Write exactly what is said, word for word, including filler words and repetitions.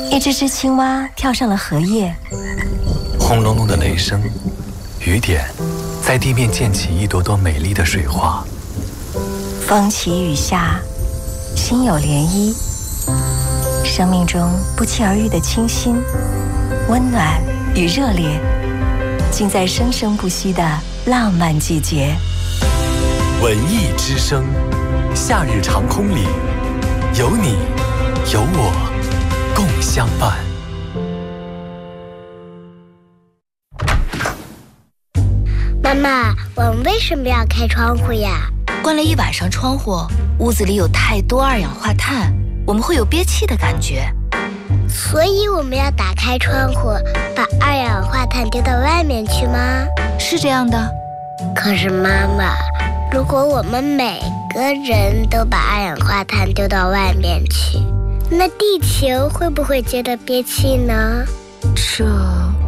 一只只青蛙跳上了荷叶， 轰隆隆的雷声，雨点在地面溅起一朵朵美丽的水花。 风起雨下，心有涟漪。生命中不期而遇的清新、温暖与热烈，尽在生生不息的浪漫季节。 文艺之声，夏日长空里，有你，有我，共相伴。 妈妈，我们为什么要开窗户呀？ 关了一晚上窗户，屋子里有太多二氧化碳，我们会有憋气的感觉。 所以我们要打开窗户，把二氧化碳丢到外面去吗？ 是这样的。 可是妈妈，如果我们每个人都把二氧化碳丢到外面去，那地球会不会觉得憋气呢？ 这